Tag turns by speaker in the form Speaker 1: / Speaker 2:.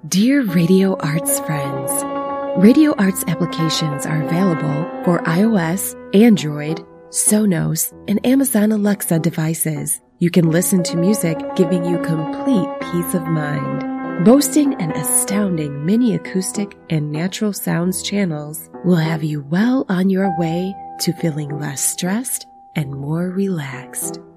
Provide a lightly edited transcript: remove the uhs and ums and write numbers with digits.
Speaker 1: Dear Radio Arts friends, Radio Arts applications are available for iOS, Android, Sonos, and Amazon Alexa devices. You can listen to music giving you complete peace of mind. Boasting an astounding mini acoustic and natural sounds channels will have you well on your way to feeling less stressed and more relaxed.